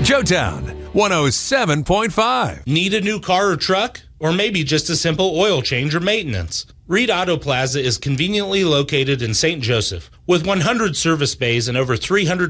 Joetown 107.5. Need a new car or truck? Or maybe just a simple oil change or maintenance? Reed Auto Plaza is conveniently located in St. Joseph with 100 service bays and over 300